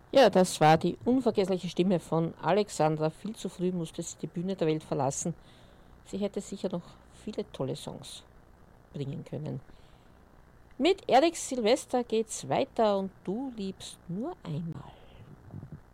Ja, das war die unvergessliche Stimme von Alexandra. Viel zu früh musste sie die Bühne der Welt verlassen. Sie hätte sicher noch viele tolle Songs bringen können. Mit Erik Silvester geht's weiter und du liebst nur einmal.